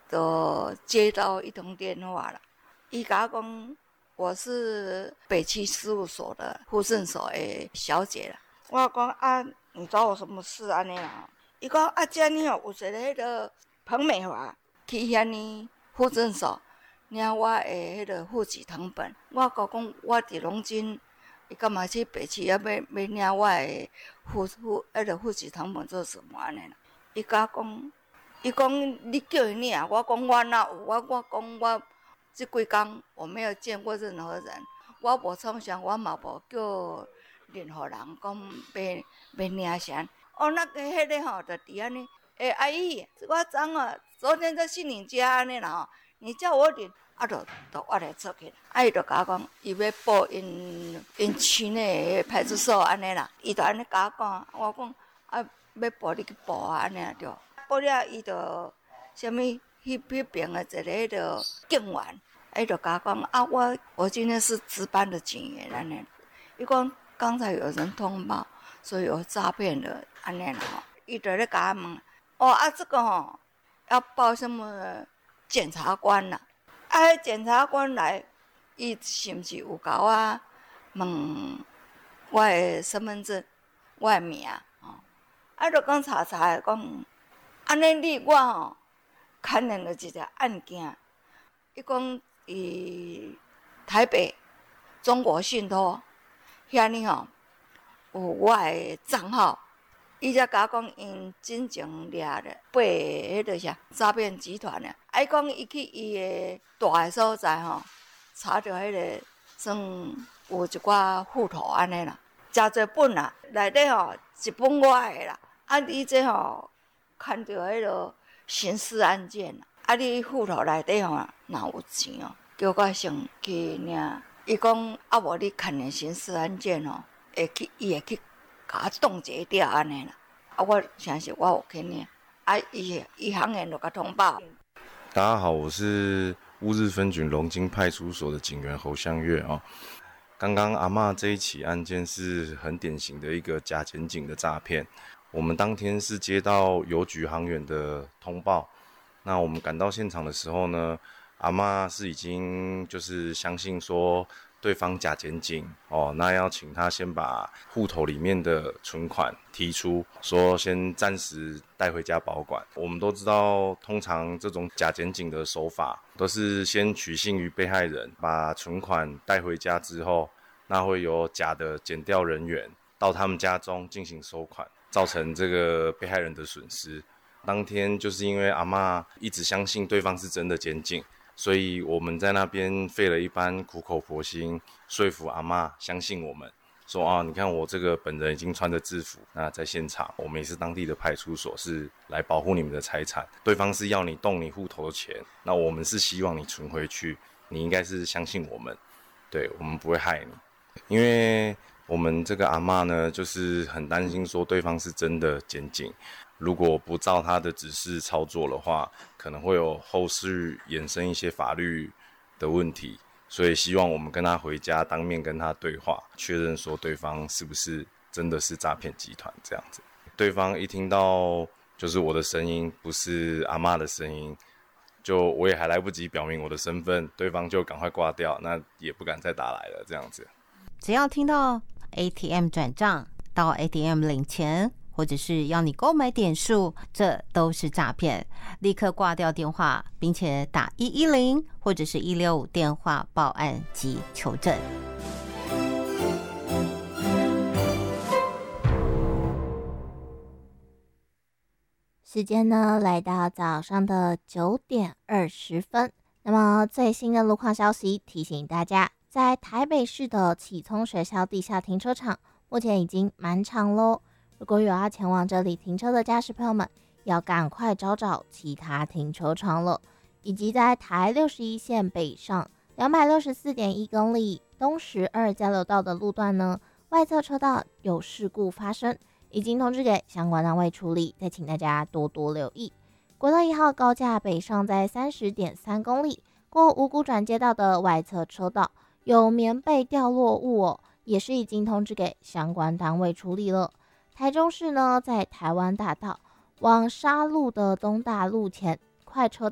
就接到一通电话了，伊甲我讲我是北区事务所的户政所的小姐啦。我讲啊，你找我什么事安尼啦？伊讲啊，遮呢有一个迄个彭美华去遐呢户政所领我的迄个户籍誊本。我讲我伫龙津，伊干嘛去北区要领我的迄个户籍誊本做什么安尼啦？伊甲我讲。伊讲你叫伊领，我讲我哪有，我讲我这几天我没有见过任何人，我无创啥，我嘛无叫任何人讲要领啥。哦，那个迄个吼，就伫安尼，阿姨，我知啊，昨天在杏林家安尼啦吼，你叫我领，啊，就我来出去。伊就甲我讲，伊要报因区内的派出所安尼啦，伊就安尼甲我讲，我讲啊，要报你去报啊，安尼对。报了，伊就什么迄边的一个迄个警员，伊就甲我讲啊，我今天是值班的警员安尼。伊讲刚才有人通报，所以有诈骗的安尼啦吼。伊就咧甲我问，哦啊，这个吼要报什么检察官啦？啊，检察官来，伊是毋是有甲我问我的身份证、我的名吼？啊，就讲查讲。安尼我吼，牵连了一个案件。伊讲伊台北中国信托遐呢吼有我的账号，伊才甲我讲因真正掠了8个迄个啥诈骗集团呢。伊讲伊去伊的大个所在吼，查着迄个算有一寡户头安尼啦，诚侪本啦，内底吼一本我的啦。啊，你这吼。看到迄个刑事案件，啊，你户头内底吼若有钱哦，叫我先去领。伊讲啊，无你看的刑事案件哦，伊会去甲我冻结掉安尼啦。啊，我诚实我有去领，啊，伊行员就甲通报。 大家好，我是乌日分局龙津派出所的警员侯相月哦。刚刚阿嬷这一起案件是很典型的一个假检警的诈骗。我们当天是接到邮局行员的通报，那我们赶到现场的时候呢，阿嬷是已经就是相信说对方假检警哦，那要请他先把户头里面的存款提出，说先暂时带回家保管。我们都知道，通常这种假检警的手法都是先取信于被害人，把存款带回家之后，那会有假的检调人员到他们家中进行收款。造成这个被害人的损失。当天就是因为阿嬷一直相信对方是真的检警，所以我们在那边费了一番苦口婆心，说服阿嬷相信我们，说啊，你看我这个本人已经穿着制服，那在现场我们也是当地的派出所，是来保护你们的财产。对方是要你动你户头的钱，那我们是希望你存回去，你应该是相信我们，对，我们不会害你，因为。我们这个阿嬷呢，就是很担心说对方是真的检警，如果不照他的指示操作的话，可能会有后续衍生一些法律的问题，所以希望我们跟他回家当面跟他对话，确认说对方是不是真的是诈骗集团这样子。对方一听到就是我的声音，不是阿嬷的声音，就我也还来不及表明我的身份，对方就赶快挂掉，那也不敢再打来了这样子。 只要听到 ATM 转账到 ATM 领钱，或者是要你购买点数，这都是诈骗。立刻挂掉电话，并且打110或者是165电话报案及求证。 时间呢来到早上的9点20分。那么最新的路况消息提醒大家，在台北市的启聪学校地下停车场目前已经满场咯。如果有要前往这里停车的驾驶朋友们，要赶快找其他停车场了。以及在台61线北上 264.1 公里东12交流道的路段呢，外侧车道有事故发生，已经通知给相关单位处理，再请大家多多留意。国道1号高架北上在 30.3 公里过五股转接道的外侧车道有棉被掉落物哦，也是已经通知给相关单位处理了。台中市呢，在台湾大道往沙鹿的东大路前快车道